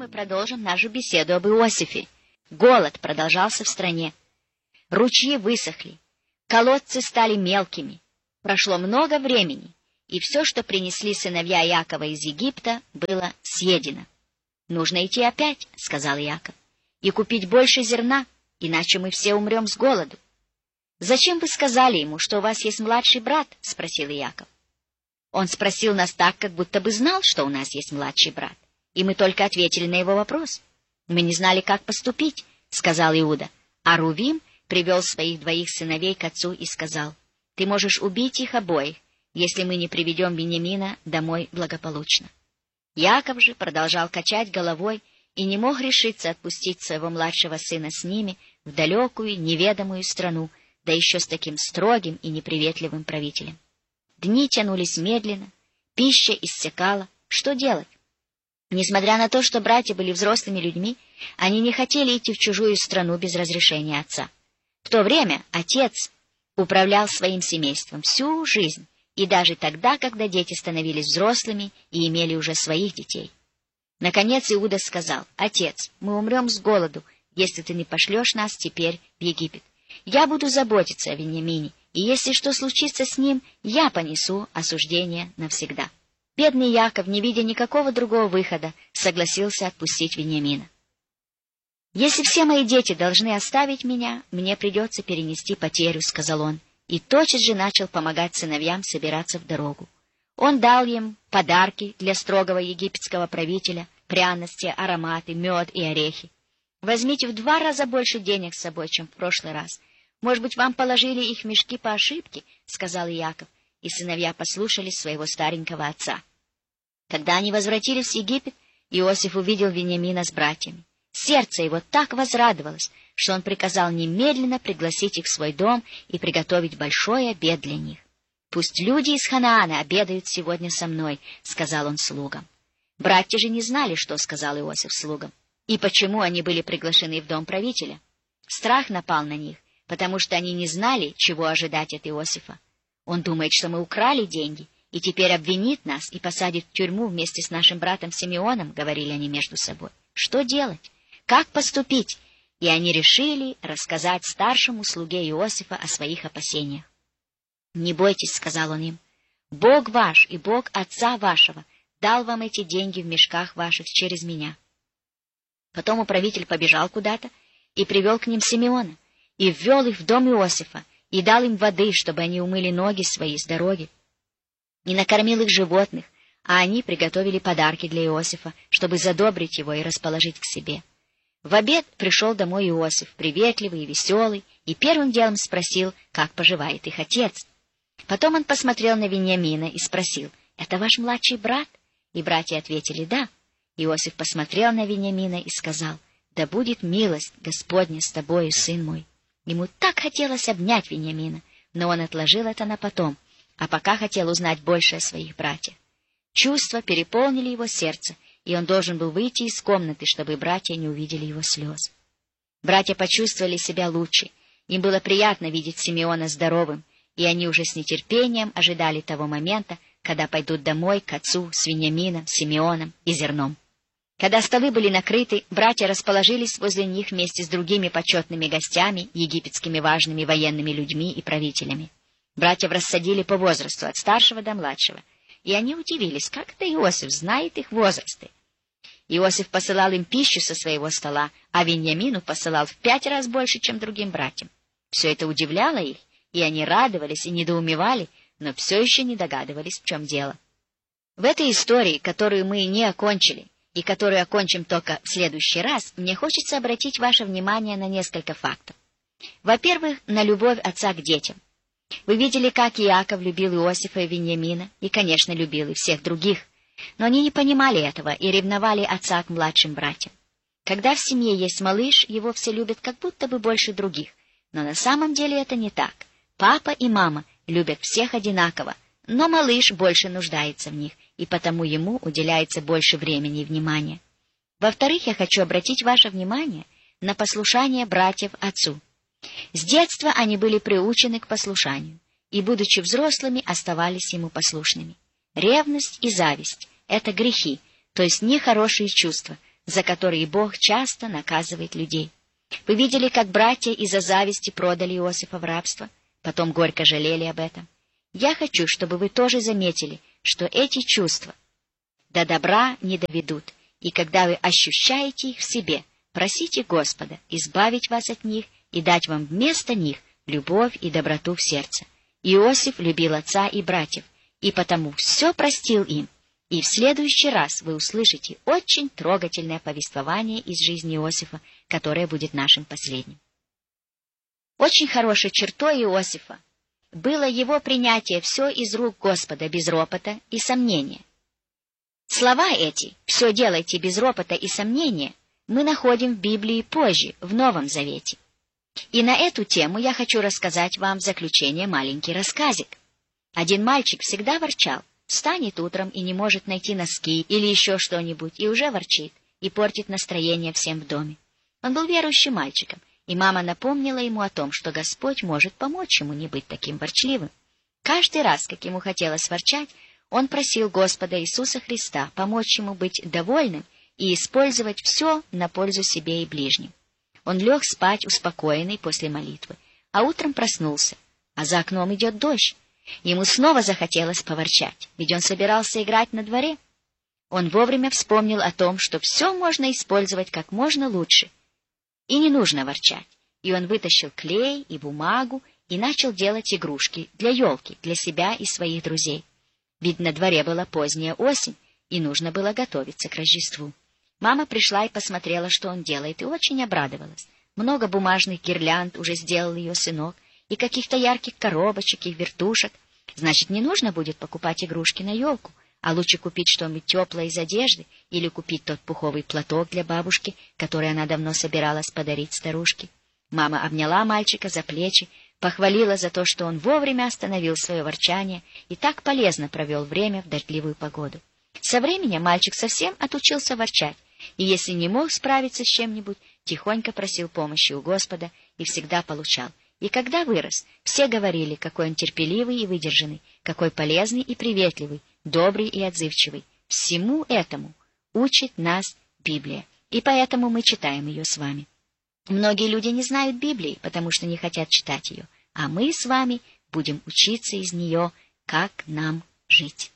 мы продолжим нашу беседу об Иосифе. Голод продолжался в стране. Ручьи высохли, колодцы стали мелкими. Прошло много времени, и все, что принесли сыновья Иакова из Египта, было съедено. «Нужно идти опять», — сказал Иаков, — «и купить больше зерна, иначе мы все умрем с голоду». «Зачем вы сказали ему, что у вас есть младший брат?» — спросил Иаков. Он спросил нас так, как будто бы знал, что у нас есть младший брат, и мы только ответили на его вопрос. «Мы не знали, как поступить», — сказал Иуда. А Рувим привел своих двоих сыновей к отцу и сказал: «Ты можешь убить их обоих, если мы не приведем Вениамина домой благополучно». Иаков же продолжал качать головой и не мог решиться отпустить своего младшего сына с ними в далекую, неведомую страну, да еще с таким строгим и неприветливым правителем. Дни тянулись медленно, пища иссякала. Что делать? Несмотря на то, что братья были взрослыми людьми, они не хотели идти в чужую страну без разрешения отца. В то время отец управлял своим семейством всю жизнь, и даже тогда, когда дети становились взрослыми и имели уже своих детей. Наконец Иуда сказал: «Отец, мы умрем с голоду, если ты не пошлешь нас теперь в Египет. Я буду заботиться о Вениамине, и если что случится с ним, я понесу осуждение навсегда». Бедный Иаков, не видя никакого другого выхода, согласился отпустить Вениамина. «Если все мои дети должны оставить меня, мне придется перенести потерю», — сказал он, и тотчас же начал помогать сыновьям собираться в дорогу. Он дал им подарки для строгого египетского правителя, пряности, ароматы, мед и орехи. «Возьмите в 2 раза больше денег с собой, чем в прошлый раз. Может быть, вам положили их в мешки по ошибке», — сказал Иаков, и сыновья послушались своего старенького отца. Когда они возвратились в Египет, Иосиф увидел Вениамина с братьями. Сердце его так возрадовалось, что он приказал немедленно пригласить их в свой дом и приготовить большой обед для них. «Пусть люди из Ханаана обедают сегодня со мной», — сказал он слугам. Братья же не знали, что сказал Иосиф слугам, и почему они были приглашены в дом правителя. Страх напал на них, потому что они не знали, чего ожидать от Иосифа. «Он думает, что мы украли деньги, и теперь обвинит нас и посадит в тюрьму вместе с нашим братом Симеоном», — говорили они между собой. «Что делать? Как поступить?» И они решили рассказать старшему слуге Иосифа о своих опасениях. «Не бойтесь», — сказал он им, — «Бог ваш и Бог отца вашего дал вам эти деньги в мешках ваших через меня». Потом управитель побежал куда-то и привел к ним Симеона, и ввел их в дом Иосифа, и дал им воды, чтобы они умыли ноги свои с дороги, и накормил их животных, а они приготовили подарки для Иосифа, чтобы задобрить его и расположить к себе. В обед пришел домой Иосиф, приветливый и веселый, и первым делом спросил, как поживает их отец. Потом он посмотрел на Вениамина и спросил: «Это ваш младший брат?» И братья ответили: «Да». Иосиф посмотрел на Вениамина и сказал: «Да будет милость Господня с тобою, сын мой». Ему так хотелось обнять Вениамина, но он отложил это на потом, а пока хотел узнать больше о своих братьях. Чувства переполнили его сердце, и он должен был выйти из комнаты, чтобы братья не увидели его слез. Братья почувствовали себя лучше, им было приятно видеть Симеона здоровым, и они уже с нетерпением ожидали того момента, когда пойдут домой к отцу с Вениамином, Симеоном и зерном. Когда столы были накрыты, братья расположились возле них вместе с другими почетными гостями, египетскими важными военными людьми и правителями. Братьев рассадили по возрасту, от старшего до младшего, и они удивились, как это Иосиф знает их возрасты. Иосиф посылал им пищу со своего стола, а Вениамину посылал в 5 раз больше, чем другим братьям. Все это удивляло их, и они радовались и недоумевали, но все еще не догадывались, в чем дело. В этой истории, которую мы не окончили, и которую окончим только в следующий раз, мне хочется обратить ваше внимание на несколько фактов. Во-первых, на любовь отца к детям. Вы видели, как Иаков любил Иосифа и Вениамина, и, конечно, любил и всех других, но они не понимали этого и ревновали отца к младшим братьям. Когда в семье есть малыш, его все любят как будто бы больше других, но на самом деле это не так. Папа и мама любят всех одинаково, но малыш больше нуждается в них, и потому ему уделяется больше времени и внимания. Во-вторых, я хочу обратить ваше внимание на послушание братьев отцу. С детства они были приучены к послушанию, и, будучи взрослыми, оставались ему послушными. Ревность и зависть — это грехи, то есть нехорошие чувства, за которые Бог часто наказывает людей. Вы видели, как братья из-за зависти продали Иосифа в рабство, потом горько жалели об этом. Я хочу, чтобы вы тоже заметили, что эти чувства до добра не доведут, и когда вы ощущаете их в себе, просите Господа избавить вас от них и дать вам вместо них любовь и доброту в сердце. Иосиф любил отца и братьев, и потому все простил им. И в следующий раз вы услышите очень трогательное повествование из жизни Иосифа, которое будет нашим последним. Очень хорошей чертой Иосифа было его принятие все из рук Господа без ропота и сомнения. Слова эти «все делайте без ропота и сомнения» мы находим в Библии позже, в Новом Завете. И на эту тему я хочу рассказать вам в заключение маленький рассказик. Один мальчик всегда ворчал, встанет утром и не может найти носки или еще что-нибудь, и уже ворчит, и портит настроение всем в доме. Он был верующим мальчиком, и мама напомнила ему о том, что Господь может помочь ему не быть таким ворчливым. Каждый раз, как ему хотелось ворчать, он просил Господа Иисуса Христа помочь ему быть довольным и использовать все на пользу себе и ближним. Он лег спать успокоенный после молитвы, а утром проснулся, а за окном идет дождь. Ему снова захотелось поворчать, ведь он собирался играть на дворе. Он вовремя вспомнил о том, что все можно использовать как можно лучше, и не нужно ворчать. И он вытащил клей и бумагу и начал делать игрушки для елки, для себя и своих друзей. Ведь на дворе была поздняя осень, и нужно было готовиться к Рождеству. Мама пришла и посмотрела, что он делает, и очень обрадовалась. Много бумажных гирлянд уже сделал ее сынок, и каких-то ярких коробочек и вертушек. Значит, не нужно будет покупать игрушки на елку, а лучше купить что-нибудь теплое из одежды или купить тот пуховый платок для бабушки, который она давно собиралась подарить старушке. Мама обняла мальчика за плечи, похвалила за то, что он вовремя остановил свое ворчание и так полезно провел время в дождливую погоду. Со временем мальчик совсем отучился ворчать, и если не мог справиться с чем-нибудь, тихонько просил помощи у Господа и всегда получал. И когда вырос, все говорили, какой он терпеливый и выдержанный, какой полезный и приветливый, добрый и отзывчивый. Всему этому учит нас Библия, и поэтому мы читаем ее с вами. Многие люди не знают Библии, потому что не хотят читать ее, а мы с вами будем учиться из нее, как нам жить.